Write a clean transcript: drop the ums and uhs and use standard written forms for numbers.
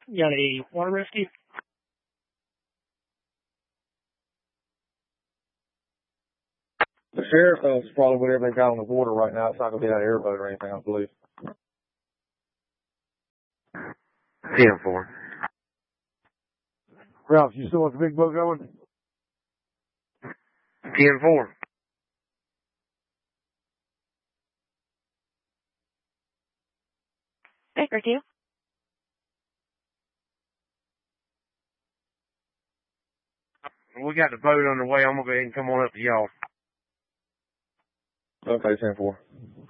You got a water rescue? The sheriff is probably whatever they've got on the water right now. It's not going to be that airboat or anything, I believe. 10-4. Ralph, you still want the big boat going? 10-4. Baker 2. We got the boat on the way. I'm going to go ahead and come on up to y'all. Okay, 10-4.